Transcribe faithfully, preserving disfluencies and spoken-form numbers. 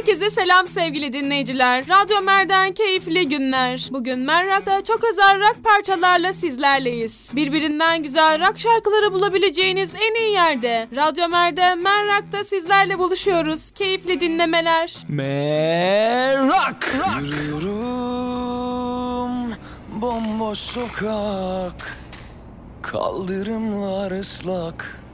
Herkese selam sevgili dinleyiciler. Radyo Mer'den keyifli günler. Bugün Merrak'ta çok özel rock parçalarla sizlerleyiz. Birbirinden güzel rock şarkıları bulabileceğiniz en iyi yerde. Radyo Mer'de Merrak'ta sizlerle buluşuyoruz. Keyifli dinlemeler. Merrak! Yürüyorum bomboş sokak, kaldırımlar ıslak.